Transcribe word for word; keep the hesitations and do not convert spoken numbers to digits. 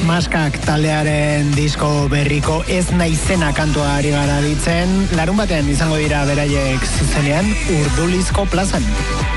Maskak taldearen disko berriko Ez naizena kantua ari gara ditzen. Larun batean izango dira beraiek zuzenean Urdulizko plazan.